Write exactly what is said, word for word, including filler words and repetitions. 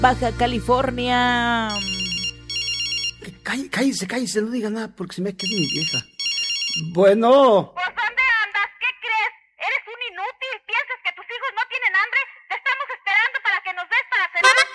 Baja California. Cállese, cállese, no diga nada porque se me queda mi vieja. Bueno.